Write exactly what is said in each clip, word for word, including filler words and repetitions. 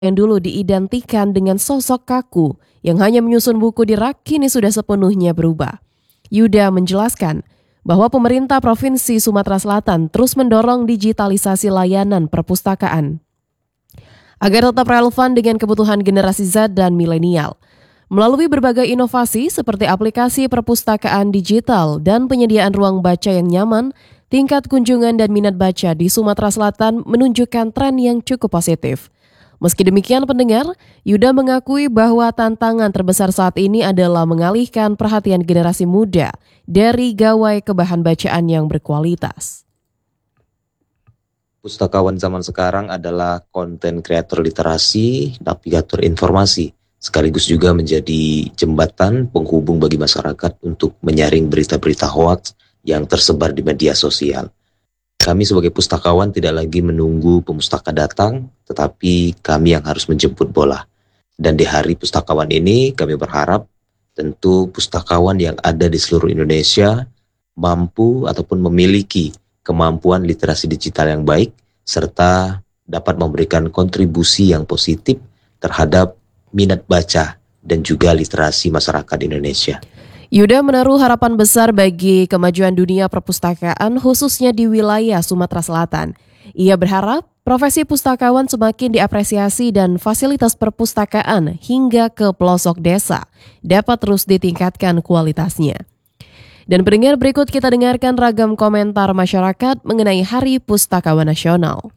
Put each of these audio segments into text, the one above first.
yang dulu diidentikan dengan sosok kaku yang hanya menyusun buku di rak kini sudah sepenuhnya berubah. Yuda menjelaskan bahwa pemerintah Provinsi Sumatera Selatan terus mendorong digitalisasi layanan perpustakaan agar tetap relevan dengan kebutuhan generasi Z dan milenial. Melalui berbagai inovasi seperti aplikasi perpustakaan digital dan penyediaan ruang baca yang nyaman, tingkat kunjungan dan minat baca di Sumatera Selatan menunjukkan tren yang cukup positif. Meski demikian pendengar, Yuda mengakui bahwa tantangan terbesar saat ini adalah mengalihkan perhatian generasi muda dari gawai ke bahan bacaan yang berkualitas. Pustakawan zaman sekarang adalah konten kreator literasi, navigator informasi, sekaligus juga menjadi jembatan penghubung bagi masyarakat untuk menyaring berita-berita hoaks yang tersebar di media sosial. Kami sebagai pustakawan tidak lagi menunggu pemustaka datang, tetapi kami yang harus menjemput bola. Dan di Hari Pustakawan ini kami berharap tentu pustakawan yang ada di seluruh Indonesia mampu ataupun memiliki kemampuan literasi digital yang baik, serta dapat memberikan kontribusi yang positif terhadap minat baca dan juga literasi masyarakat Indonesia. Yuda menaruh harapan besar bagi kemajuan dunia perpustakaan khususnya di wilayah Sumatera Selatan. Ia berharap profesi pustakawan semakin diapresiasi dan fasilitas perpustakaan hingga ke pelosok desa dapat terus ditingkatkan kualitasnya. Dan pendengar, berikut kita dengarkan ragam komentar masyarakat mengenai Hari Pustakawan Nasional.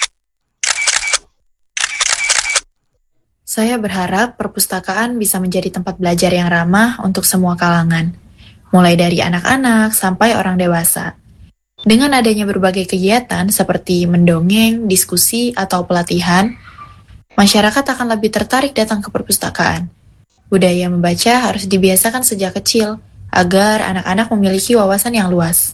Saya berharap perpustakaan bisa menjadi tempat belajar yang ramah untuk semua kalangan, mulai dari anak-anak sampai orang dewasa. Dengan adanya berbagai kegiatan seperti mendongeng, diskusi, atau pelatihan, masyarakat akan lebih tertarik datang ke perpustakaan. Budaya membaca harus dibiasakan sejak kecil, agar anak-anak memiliki wawasan yang luas.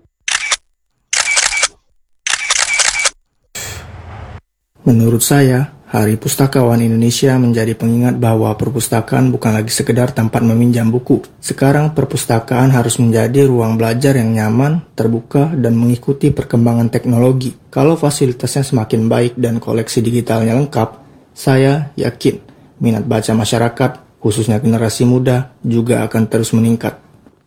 Menurut saya, Hari Pustakawan Indonesia menjadi pengingat bahwa perpustakaan bukan lagi sekedar tempat meminjam buku. Sekarang perpustakaan harus menjadi ruang belajar yang nyaman, terbuka, dan mengikuti perkembangan teknologi. Kalau fasilitasnya semakin baik dan koleksi digitalnya lengkap, saya yakin minat baca masyarakat, khususnya generasi muda, juga akan terus meningkat.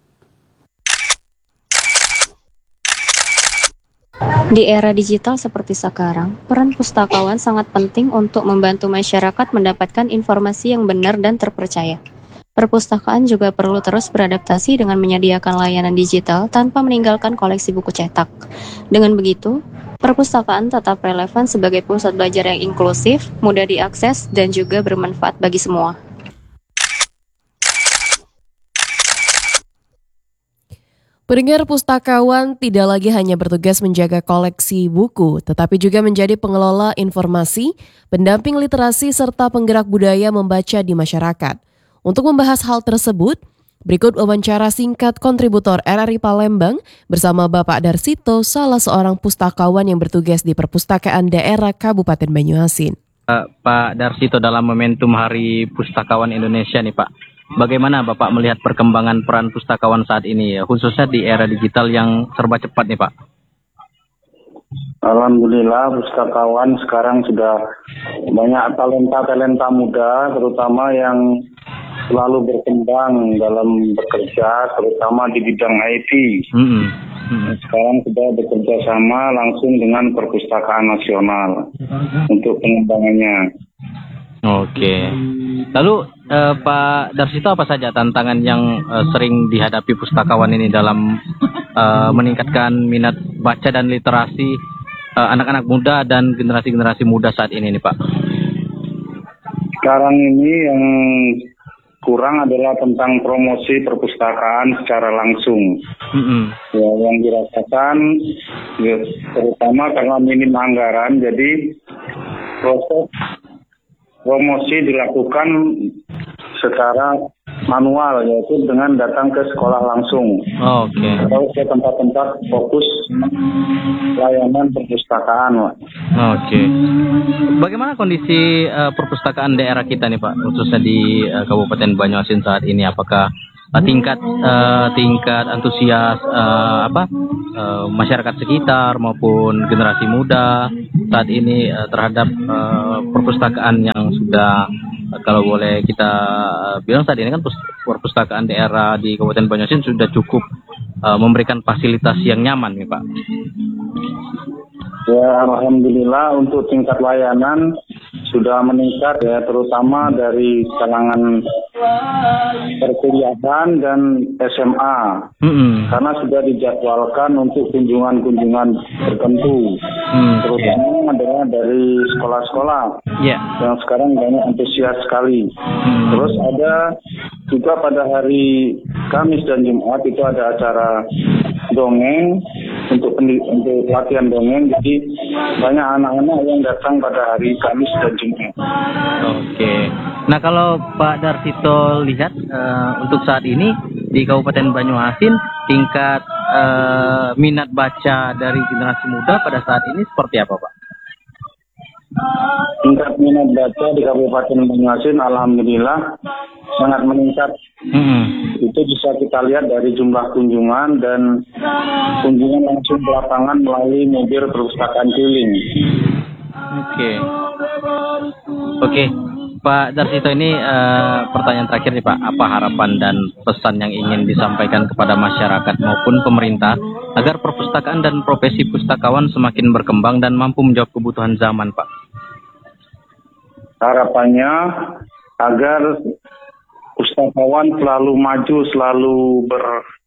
Di era digital seperti sekarang, peran pustakawan sangat penting untuk membantu masyarakat mendapatkan informasi yang benar dan terpercaya. Perpustakaan juga perlu terus beradaptasi dengan menyediakan layanan digital tanpa meninggalkan koleksi buku cetak. Dengan begitu, perpustakaan tetap relevan sebagai pusat belajar yang inklusif, mudah diakses, dan juga bermanfaat bagi semua. Pendengar, pustakawan tidak lagi hanya bertugas menjaga koleksi buku, tetapi juga menjadi pengelola informasi, pendamping literasi, serta penggerak budaya membaca di masyarakat. Untuk membahas hal tersebut, berikut wawancara singkat kontributor R R I Palembang bersama Bapak Darsito, salah seorang pustakawan yang bertugas di Perpustakaan Daerah Kabupaten Banyuasin. Uh, Pak Darsito, dalam momentum Hari Pustakawan Indonesia nih Pak, bagaimana Bapak melihat perkembangan peran pustakawan saat ini, khususnya di era digital yang serba cepat nih Pak? Alhamdulillah, pustakawan sekarang sudah banyak talenta-talenta muda, terutama yang selalu berkembang dalam bekerja, terutama di bidang I T. Mm-hmm. Mm-hmm. Sekarang sudah bekerja sama langsung dengan Perpustakaan Nasional untuk pengembangannya. Oke. Lalu eh, Pak Darsito, apa saja tantangan yang eh, sering dihadapi pustakawan ini dalam eh, meningkatkan minat baca dan literasi eh, anak-anak muda dan generasi-generasi muda saat ini nih Pak? Sekarang ini yang kurang adalah tentang promosi perpustakaan secara langsung. Mm-hmm. Ya, yang dirasakan ya, terutama karena minim anggaran, jadi proses promosi dilakukan secara manual, yaitu dengan datang ke sekolah langsung. Oh, Oke. Okay. Atau ke tempat-tempat fokus layanan perpustakaan. Oke. Okay. Bagaimana kondisi uh, perpustakaan daerah kita nih Pak, khususnya di uh, Kabupaten Banyuasin saat ini? Apakah uh, tingkat uh, tingkat antusias uh, apa uh, masyarakat sekitar maupun generasi muda saat ini uh, terhadap uh, perpustakaan yang sudah uh, kalau boleh kita uh, bilang saat ini kan perpustakaan daerah di Kabupaten Banyuasin sudah cukup uh, memberikan fasilitas yang nyaman nih Pak? Ya, alhamdulillah untuk tingkat layanan sudah meningkat ya, terutama dari kalangan perkuliahan dan S M A, mm-hmm. karena sudah dijadwalkan untuk kunjungan-kunjungan tertentu, mm, terutama yeah. adalah dari sekolah-sekolah yeah. yang sekarang banyak antusias sekali. Mm. Terus ada juga pada hari Kamis dan Jumat itu ada acara dongeng untuk pendi- untuk latihan dongeng, jadi banyak anak-anak yang datang pada hari Kamis dan Jumat. Oke. Nah kalau Pak Darsito lihat uh, untuk saat ini di Kabupaten Banyuasin tingkat uh, minat baca dari generasi muda pada saat ini seperti apa Pak? Tingkat minat baca di Kabupaten Banyuasin alhamdulillah sangat meningkat. Mm-hmm. Itu bisa kita lihat dari jumlah kunjungan dan kunjungan langsung ke lapangan melalui mobil perpustakaan keliling. Oke, oke, Pak Darsito, ini uh, pertanyaan terakhir nih Pak. Apa harapan dan pesan yang ingin disampaikan kepada masyarakat maupun pemerintah agar perpustakaan dan profesi pustakawan semakin berkembang dan mampu menjawab kebutuhan zaman Pak? Harapannya agar pustakawan selalu maju, selalu ber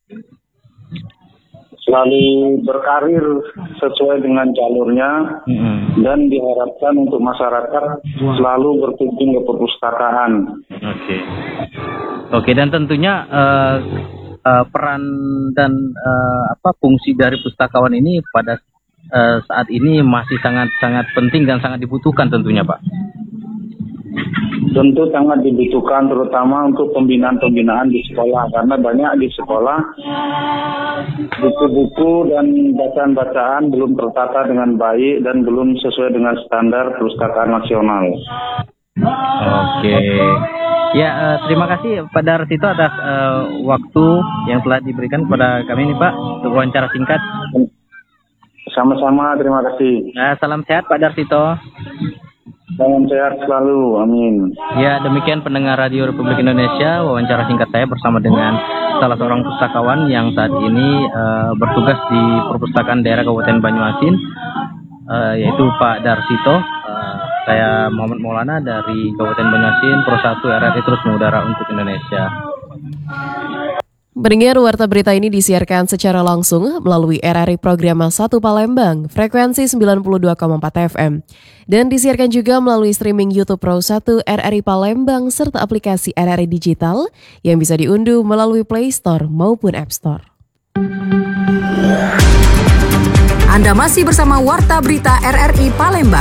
selalu berkarir sesuai dengan jalurnya, mm-hmm. dan diharapkan untuk masyarakat selalu berkunjung ke perpustakaan. Oke, okay. oke, okay, dan tentunya uh, uh, peran dan uh, apa fungsi dari pustakawan ini pada uh, saat ini masih sangat sangat penting dan sangat dibutuhkan tentunya Pak. Tentu sangat dibutuhkan terutama untuk pembinaan-pembinaan di sekolah, karena banyak di sekolah buku-buku dan bacaan-bacaan belum tertata dengan baik dan belum sesuai dengan standar perpustakaan nasional. Oke, ya uh, terima kasih Pak Darsito atas uh, waktu yang telah diberikan kepada kami nih Pak untuk wawancara singkat. Sama-sama, terima kasih. Nah, salam sehat Pak Darsito. Salam sehat selalu, amin. Ya, demikian pendengar Radio Republik Indonesia, wawancara singkat saya bersama dengan salah seorang pustakawan yang saat ini uh, bertugas di Perpustakaan Daerah Kabupaten Banyuasin, uh, yaitu Pak Darsito. Uh, saya Muhammad Maulana dari Kabupaten Banyuasin, Pro satu R R I terus mengudara untuk Indonesia. Pendengar, warta berita ini disiarkan secara langsung melalui R R I Programa satu Palembang, frekuensi sembilan puluh dua koma empat F M. Dan disiarkan juga melalui streaming YouTube Pro satu R R I Palembang serta aplikasi R R I Digital yang bisa diunduh melalui Play Store maupun App Store. Anda masih bersama Warta Berita R R I Palembang.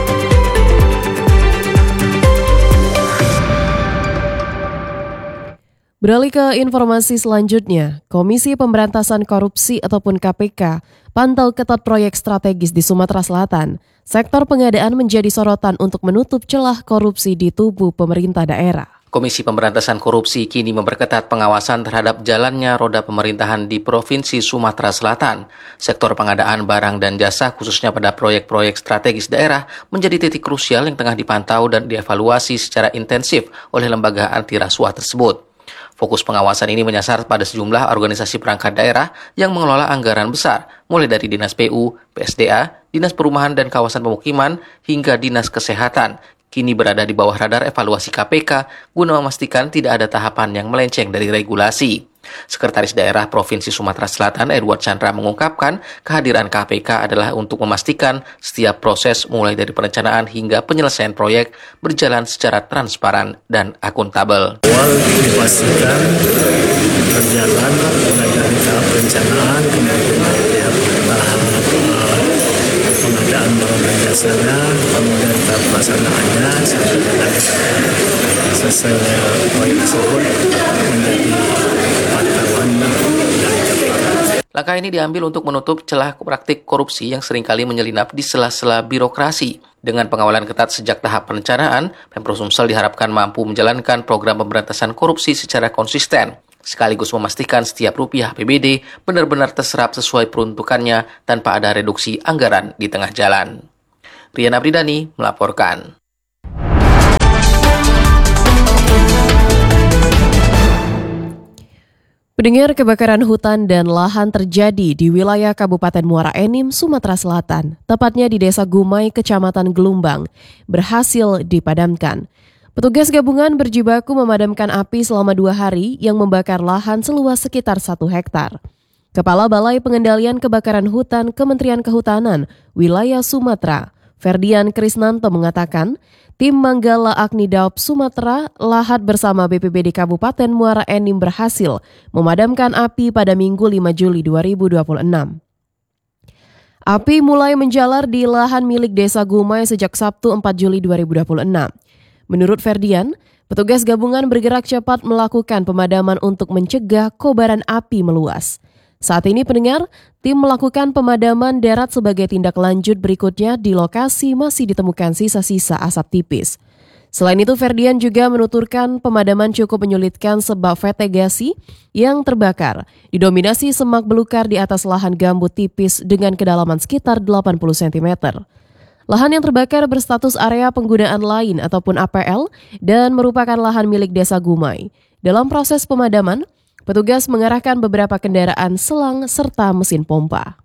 Beralih ke informasi selanjutnya, Komisi Pemberantasan Korupsi ataupun K P K pantau ketat proyek strategis di Sumatera Selatan. Sektor pengadaan menjadi sorotan untuk menutup celah korupsi di tubuh pemerintah daerah. Komisi Pemberantasan Korupsi kini memperketat pengawasan terhadap jalannya roda pemerintahan di Provinsi Sumatera Selatan. Sektor pengadaan barang dan jasa khususnya pada proyek-proyek strategis daerah menjadi titik krusial yang tengah dipantau dan dievaluasi secara intensif oleh lembaga anti rasuah tersebut. Fokus pengawasan ini menyasar pada sejumlah organisasi perangkat daerah yang mengelola anggaran besar, mulai dari Dinas P U, P S D A, Dinas Perumahan dan Kawasan Pemukiman, hingga Dinas Kesehatan, kini berada di bawah radar evaluasi K P K guna memastikan tidak ada tahapan yang melenceng dari regulasi. Sekretaris Daerah Provinsi Sumatera Selatan Edward Chandra mengungkapkan kehadiran K P K adalah untuk memastikan setiap proses mulai dari perencanaan hingga penyelesaian proyek berjalan secara transparan dan akuntabel. Awal dipastikan berjalan mulai dari tahap perencanaan, kemudian tahap pengadaan barang dan jasanya, kemudian tahap pelaksanaannya sampai dengan selesainya proyek tersebut menjadi pantauan dari K P K. Langkah ini diambil untuk menutup celah praktik korupsi yang seringkali menyelinap di sela-sela birokrasi. Dengan pengawalan ketat sejak tahap perencanaan, Pemprov Sumsel diharapkan mampu menjalankan program pemberantasan korupsi secara konsisten, sekaligus memastikan setiap rupiah A P B D benar-benar terserap sesuai peruntukannya tanpa ada reduksi anggaran di tengah jalan. Rian Abridani melaporkan. Pendengar, kebakaran hutan dan lahan terjadi di wilayah Kabupaten Muara Enim, Sumatera Selatan, tepatnya di Desa Gumai, Kecamatan Gelumbang, berhasil dipadamkan. Petugas gabungan berjibaku memadamkan api selama dua hari yang membakar lahan seluas sekitar satu hektar. Kepala Balai Pengendalian Kebakaran Hutan Kementerian Kehutanan Wilayah Sumatera, Ferdian Krisnanto mengatakan, tim Manggala Agni Daop Sumatera Lahat bersama B P B D Kabupaten Muara Enim berhasil memadamkan api pada Minggu lima Juli dua ribu dua puluh enam. Api mulai menjalar di lahan milik Desa Gumai sejak Sabtu empat Juli dua ribu dua puluh enam. Menurut Ferdian, petugas gabungan bergerak cepat melakukan pemadaman untuk mencegah kobaran api meluas. Saat ini pendengar, tim melakukan pemadaman darat sebagai tindak lanjut berikutnya di lokasi masih ditemukan sisa-sisa asap tipis. Selain itu, Ferdian juga menuturkan pemadaman cukup menyulitkan sebab vegetasi yang terbakar didominasi semak belukar di atas lahan gambut tipis dengan kedalaman sekitar delapan puluh sentimeter. Lahan yang terbakar berstatus area penggunaan lain ataupun A P L dan merupakan lahan milik Desa Gumai. Dalam proses pemadaman, petugas mengerahkan beberapa kendaraan selang serta mesin pompa.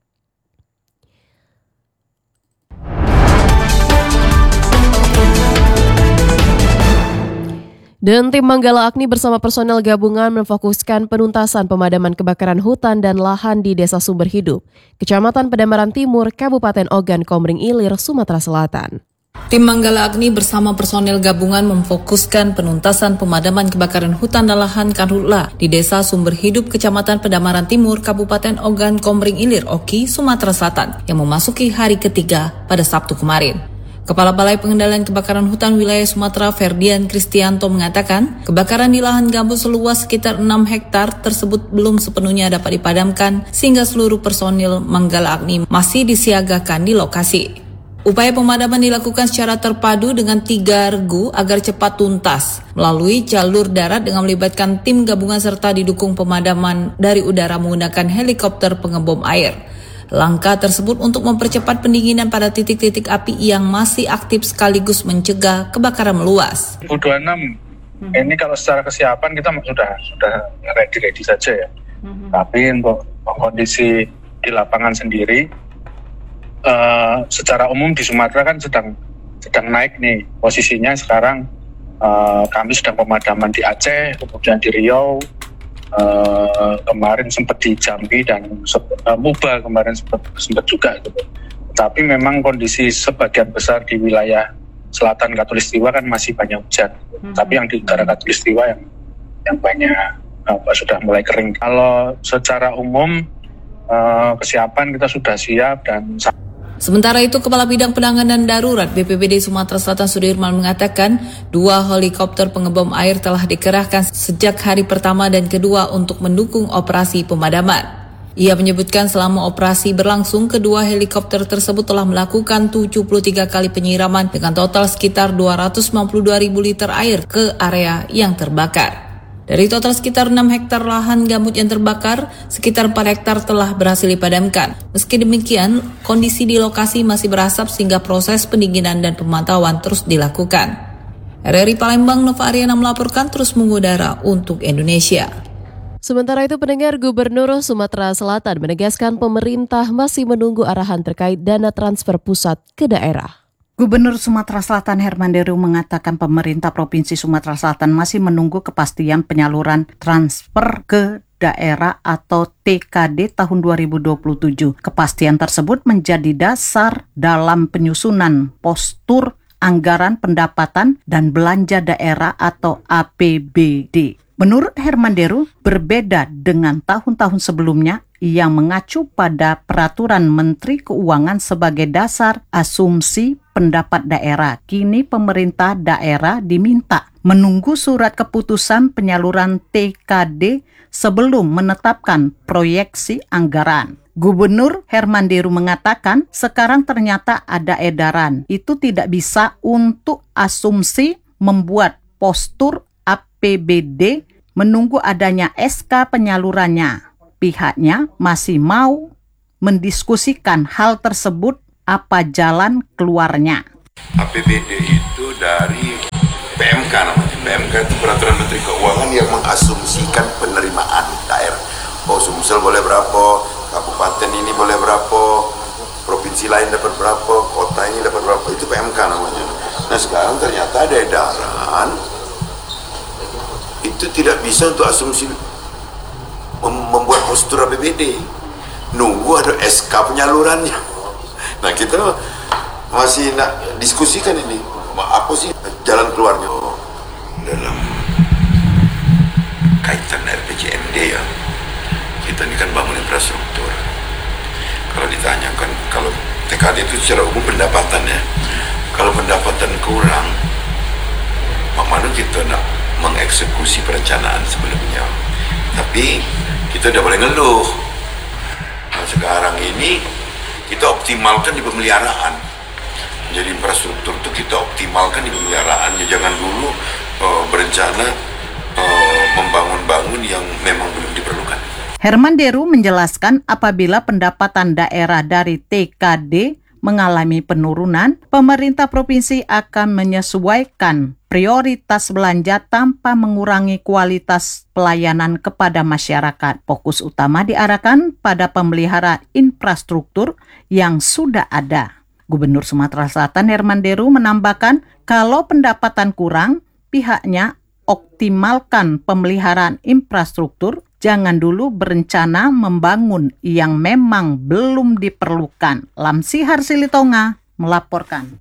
Dan tim Manggala Agni bersama personel gabungan memfokuskan penuntasan pemadaman kebakaran hutan dan lahan di Desa Sumber Hidup, Kecamatan Padamaran Timur, Kabupaten Ogan Komering Ilir, Sumatera Selatan. Tim Manggala Agni bersama personel gabungan memfokuskan penuntasan pemadaman kebakaran hutan dan lahan karhutla di Desa Sumber Hidup, Kecamatan Padamaran Timur, Kabupaten Ogan Komering Ilir, Oki, Sumatera Selatan, yang memasuki hari ketiga pada Sabtu kemarin. Kepala Balai Pengendalian Kebakaran Hutan Wilayah Sumatera, Ferdian Kristianto, mengatakan kebakaran di lahan gambut seluas sekitar enam hektar tersebut belum sepenuhnya dapat dipadamkan sehingga seluruh personil Manggala Agni masih disiagakan di lokasi. Upaya pemadaman dilakukan secara terpadu dengan tiga regu agar cepat tuntas melalui jalur darat dengan melibatkan tim gabungan serta didukung pemadaman dari udara menggunakan helikopter pengebom air. Langkah tersebut untuk mempercepat pendinginan pada titik-titik api yang masih aktif sekaligus mencegah kebakaran meluas. dua ribu dua puluh enam hmm. ini kalau secara kesiapan kita sudah sudah ready-ready saja ya. Hmm. Tapi untuk kondisi di lapangan sendiri, uh, secara umum di Sumatera kan sedang sedang naik nih posisinya sekarang. Uh, kami sedang pemadaman di Aceh, kemudian di Riau. Uh, kemarin sempat di Jambi dan uh, Muba kemarin sempat, sempat juga gitu. Tapi memang kondisi sebagian besar di wilayah selatan Katulistiwa kan masih banyak hujan. Hmm. Tapi yang di utara Katulistiwa yang yang banyak uh, sudah mulai kering. Kalau secara umum uh, kesiapan kita sudah siap dan Sementara itu, Kepala Bidang Penanganan Darurat B P B D Sumatera Selatan Sudirman mengatakan dua helikopter pengebom air telah dikerahkan sejak hari pertama dan kedua untuk mendukung operasi pemadaman. Ia menyebutkan selama operasi berlangsung, kedua helikopter tersebut telah melakukan tujuh puluh tiga kali penyiraman dengan total sekitar dua ratus sembilan puluh dua ribu liter air ke area yang terbakar. Dari total sekitar enam hektar lahan gambut yang terbakar, sekitar empat hektar telah berhasil dipadamkan. Meski demikian, kondisi di lokasi masih berasap sehingga proses pendinginan dan pemantauan terus dilakukan. R R I Palembang, Nova Ariana melaporkan, terus mengudara untuk Indonesia. Sementara itu, pendengar, Gubernur Sumatera Selatan menegaskan pemerintah masih menunggu arahan terkait dana transfer pusat ke daerah. Gubernur Sumatera Selatan Herman Deru mengatakan pemerintah Provinsi Sumatera Selatan masih menunggu kepastian penyaluran transfer ke daerah atau T K D tahun dua ribu dua puluh tujuh. Kepastian tersebut menjadi dasar dalam penyusunan postur anggaran pendapatan dan belanja daerah atau A P B D. Menurut Herman Deru, berbeda dengan tahun-tahun sebelumnya yang mengacu pada peraturan Menteri Keuangan sebagai dasar asumsi pendapat daerah. Kini pemerintah daerah diminta menunggu surat keputusan penyaluran T K D sebelum menetapkan proyeksi anggaran. Gubernur Herman Deru mengatakan sekarang ternyata ada edaran. Itu tidak bisa untuk asumsi membuat postur A P B D menunggu adanya S K penyalurannya. Pihaknya masih mau mendiskusikan hal tersebut apa jalan keluarnya. A P B D itu dari P M K namanya. P M K itu Peraturan Menteri Keuangan yang mengasumsikan penerimaan daerah. Oh, Sumsel boleh berapa, kabupaten ini boleh berapa, provinsi lain dapat berapa, kota ini dapat berapa, itu P M K namanya. Nah sekarang ternyata ada edaran, itu tidak bisa untuk asumsi mem- membuat postur A P B D. Nunggu ada S K penyalurannya. Nah kita masih nak diskusikan ini, apa sih jalan keluarnya dalam kaitan R P J M D ya. Kita ini kan bangun infrastruktur. Kalau ditanyakan, kalau T K D itu secara umum pendapatannya, kalau pendapatan kurang, mana kita nak mengeksekusi perencanaan sebelumnya. Tapi kita tidak boleh ngeluh. Nah, sekarang ini kita optimalkan di pemeliharaan. Jadi infrastruktur itu kita optimalkan di pemeliharaan. Ya, jangan dulu uh, berencana uh, membangun-bangun yang memang belum diperlukan. Herman Deru menjelaskan apabila pendapatan daerah dari T K D mengalami penurunan, pemerintah provinsi akan menyesuaikan prioritas belanja tanpa mengurangi kualitas pelayanan kepada masyarakat. Fokus utama diarahkan pada pemeliharaan infrastruktur yang sudah ada. Gubernur Sumatera Selatan Herman Deru menambahkan kalau pendapatan kurang, pihaknya optimalkan pemeliharaan infrastruktur. Jangan dulu berencana membangun yang memang belum diperlukan. Lamsi Harsilitonga melaporkan.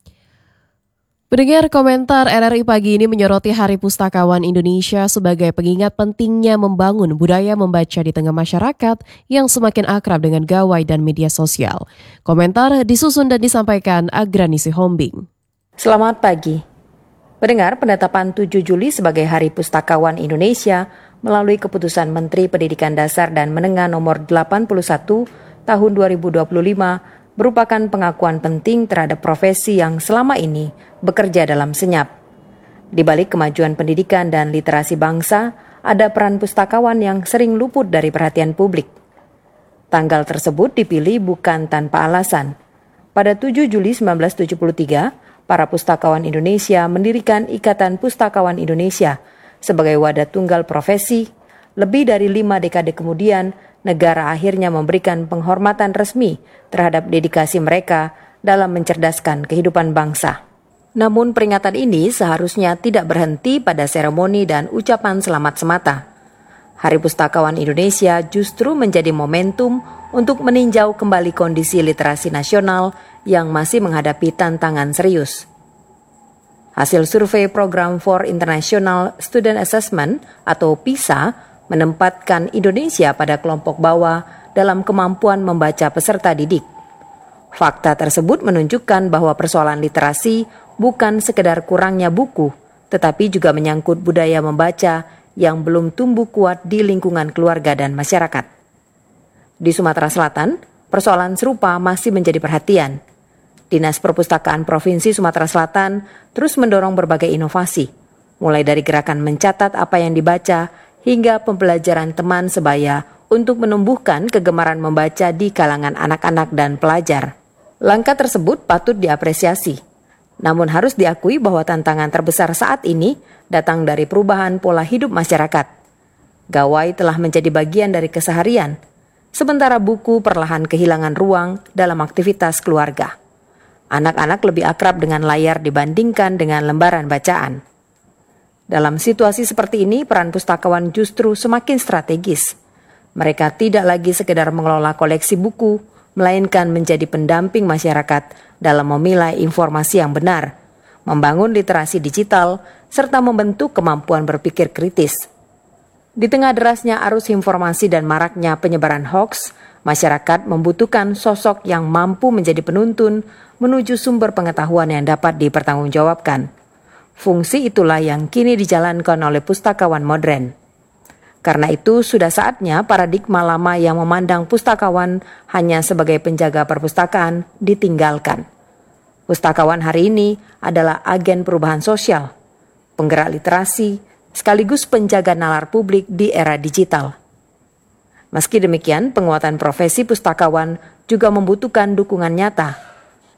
Pendengar, komentar R R I pagi ini menyoroti Hari Pustakawan Indonesia sebagai pengingat pentingnya membangun budaya membaca di tengah masyarakat yang semakin akrab dengan gawai dan media sosial. Komentar disusun dan disampaikan Agranisi Hombing. Selamat pagi. Pendengar, penetapan tujuh Juli sebagai Hari Pustakawan Indonesia melalui keputusan Menteri Pendidikan Dasar dan Menengah nomor delapan puluh satu tahun dua ribu dua puluh lima merupakan pengakuan penting terhadap profesi yang selama ini bekerja dalam senyap. Di balik kemajuan pendidikan dan literasi bangsa, ada peran pustakawan yang sering luput dari perhatian publik. Tanggal tersebut dipilih bukan tanpa alasan. Pada tujuh Juli seribu sembilan ratus tujuh puluh tiga, para pustakawan Indonesia mendirikan Ikatan Pustakawan Indonesia sebagai wadah tunggal profesi. Lebih dari lima dekade kemudian, negara akhirnya memberikan penghormatan resmi terhadap dedikasi mereka dalam mencerdaskan kehidupan bangsa. Namun peringatan ini seharusnya tidak berhenti pada seremoni dan ucapan selamat semata. Hari Pustakawan Indonesia justru menjadi momentum untuk meninjau kembali kondisi literasi nasional yang masih menghadapi tantangan serius. Hasil survei Program for International Student Assessment atau PISA menempatkan Indonesia pada kelompok bawah dalam kemampuan membaca peserta didik. Fakta tersebut menunjukkan bahwa persoalan literasi bukan sekedar kurangnya buku, tetapi juga menyangkut budaya membaca yang belum tumbuh kuat di lingkungan keluarga dan masyarakat. Di Sumatera Selatan, persoalan serupa masih menjadi perhatian. Dinas Perpustakaan Provinsi Sumatera Selatan terus mendorong berbagai inovasi, mulai dari gerakan mencatat apa yang dibaca hingga pembelajaran teman sebaya untuk menumbuhkan kegemaran membaca di kalangan anak-anak dan pelajar. Langkah tersebut patut diapresiasi, namun harus diakui bahwa tantangan terbesar saat ini datang dari perubahan pola hidup masyarakat. Gawai telah menjadi bagian dari keseharian, sementara buku perlahan kehilangan ruang dalam aktivitas keluarga. Anak-anak lebih akrab dengan layar dibandingkan dengan lembaran bacaan. Dalam situasi seperti ini, peran pustakawan justru semakin strategis. Mereka tidak lagi sekedar mengelola koleksi buku, melainkan menjadi pendamping masyarakat dalam memilah informasi yang benar, membangun literasi digital, serta membentuk kemampuan berpikir kritis. Di tengah derasnya arus informasi dan maraknya penyebaran hoaks, masyarakat membutuhkan sosok yang mampu menjadi penuntun menuju sumber pengetahuan yang dapat dipertanggungjawabkan. Fungsi itulah yang kini dijalankan oleh pustakawan modern. Karena itu, sudah saatnya paradigma lama yang memandang pustakawan hanya sebagai penjaga perpustakaan ditinggalkan. Pustakawan hari ini adalah agen perubahan sosial, penggerak literasi, sekaligus penjaga nalar publik di era digital. Meski demikian, penguatan profesi pustakawan juga membutuhkan dukungan nyata.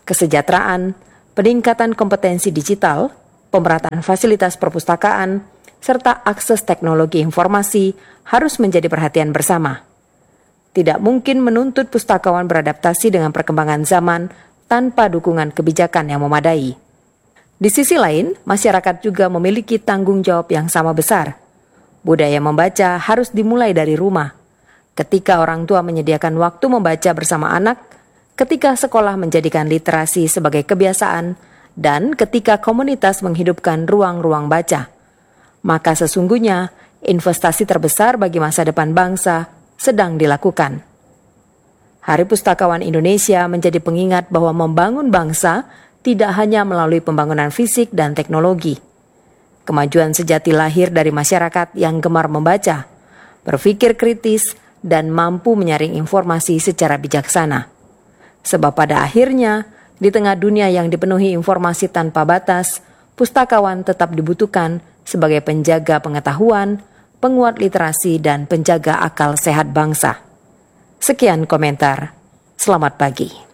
kesejahteraan, peningkatan kompetensi digital, pemerataan fasilitas perpustakaan, serta akses teknologi informasi harus menjadi perhatian bersama. Tidak mungkin menuntut pustakawan beradaptasi dengan perkembangan zaman tanpa dukungan kebijakan yang memadai. Di sisi lain, masyarakat juga memiliki tanggung jawab yang sama besar. Budaya membaca harus dimulai dari rumah. Ketika orang tua menyediakan waktu membaca bersama anak, ketika sekolah menjadikan literasi sebagai kebiasaan, dan ketika komunitas menghidupkan ruang-ruang baca, maka sesungguhnya investasi terbesar bagi masa depan bangsa sedang dilakukan. Hari Pustakawan Indonesia menjadi pengingat bahwa membangun bangsa tidak hanya melalui pembangunan fisik dan teknologi. Kemajuan sejati lahir dari masyarakat yang gemar membaca, berpikir kritis, dan mampu menyaring informasi secara bijaksana. Sebab pada akhirnya, di tengah dunia yang dipenuhi informasi tanpa batas, pustakawan tetap dibutuhkan sebagai penjaga pengetahuan, penguat literasi, dan penjaga akal sehat bangsa. Sekian komentar. Selamat pagi.